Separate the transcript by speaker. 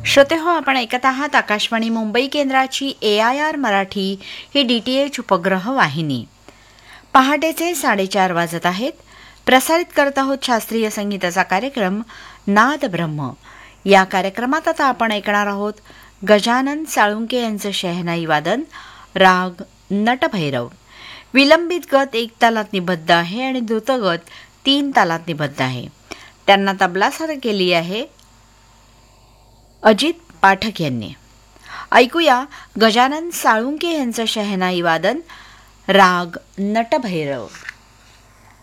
Speaker 1: श्रोते हो, आपण ऐकत आहात आकाशवाणी मुंबई केंद्राची AIR मराठी ही DTH उपग्रह वाहिनी. पहाटेचे 4:30 वाजत आहेत. प्रसारित करत आहोत शास्त्रीय संगीताचा कार्यक्रम नाद ब्रह्म. या कार्यक्रमात आता आपण ऐकणार आहोत गजानन साळुंके यांचं शहनाई वादन, राग नटभैरव. विलंबित गत 1 तालात निबद्ध आहे आणि द्रुतगत 3 तालात निबद्ध आहे. त्यांना तबलासार केली आहे अजित पाठक यांनी. ऐकूया गजानन साळुंके यांचं शहनाई वादन, राग नटभैरव.